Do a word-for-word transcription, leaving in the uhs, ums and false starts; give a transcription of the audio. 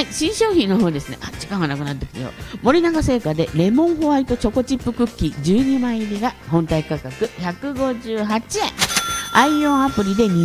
、新商品の方ですね。あ、時間がなくなってきたよ。森永製菓でレモンホワイトチョコチップクッキーじゅうにまい入りが本体価格ひゃくごじゅうはちえん。アイオンアプリで